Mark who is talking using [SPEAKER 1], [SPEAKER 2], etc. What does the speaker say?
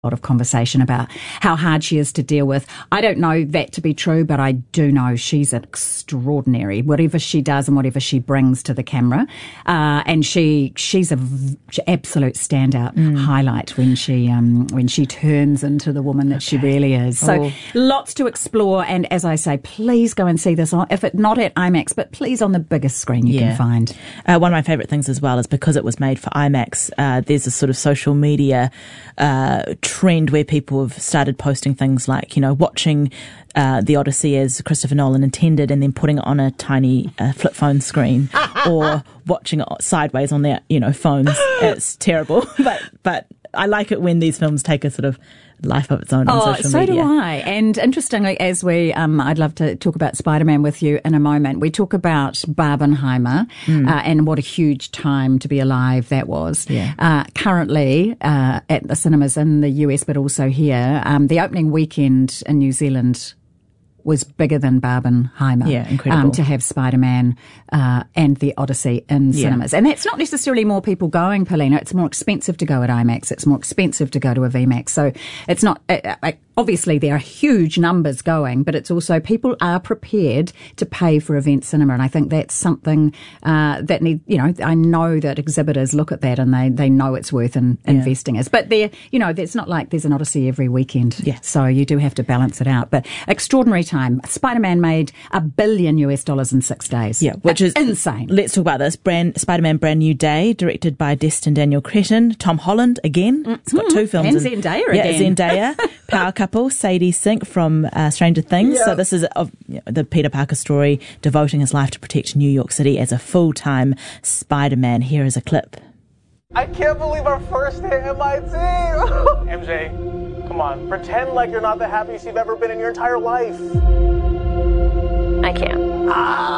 [SPEAKER 1] lot of conversation about how hard she is to deal with. I don't know that to be true, but I do know she's extraordinary, whatever she does and whatever she brings to the camera. And she's an absolute standout highlight when she turns into the woman that she really is. So lots to explore. And as I say, please go and see this on, if it not at IMAX, but please on the biggest screen you can find.
[SPEAKER 2] One of my favourite things as well is because it was made for IMAX, there's a sort of social media trend where people have started posting things like, watching The Odyssey as Christopher Nolan intended and then putting it on a tiny flip phone screen or watching it sideways on their, phones. It's terrible. But I like it when these films take a sort of life of its own on social media.
[SPEAKER 1] So do I. And interestingly, as we, I'd love to talk about Spider-Man with you in a moment. We talk about Barbenheimer and what a huge time to be alive that was.
[SPEAKER 2] Yeah.
[SPEAKER 1] Currently, at the cinemas in the US, but also here, the opening weekend in New Zealand was bigger than Barbenheimer.
[SPEAKER 2] Yeah, incredible.
[SPEAKER 1] To have Spider-Man and The Odyssey in cinemas. And that's not necessarily more people going, Paulina. It's more expensive to go at IMAX. It's more expensive to go to a VMAX. So it's not... obviously, there are huge numbers going, but it's also people are prepared to pay for event cinema. And I think that's something that I know that exhibitors look at that and they know it's worth investing in. But it's not like there's an Odyssey every weekend.
[SPEAKER 2] Yeah.
[SPEAKER 1] So you do have to balance it out. But extraordinary time. Spider-Man made $1 billion in 6 days.
[SPEAKER 2] Yeah, which is
[SPEAKER 1] insane.
[SPEAKER 2] Let's talk about this. Spider-Man Brand New Day, directed by Destin Daniel Cretton. Tom Holland again. It's got 2 films.
[SPEAKER 1] And Zendaya again.
[SPEAKER 2] Yeah, Zendaya. Power couple, Sadie Sink from Stranger Things.
[SPEAKER 1] Yep.
[SPEAKER 2] So this is the Peter Parker story, devoting his life to protect New York City as a full-time Spider-Man. Here is a clip.
[SPEAKER 3] I can't believe our first hit MIT. MJ, come on, pretend like you're not the happiest you've ever been in your entire life.
[SPEAKER 4] I can't.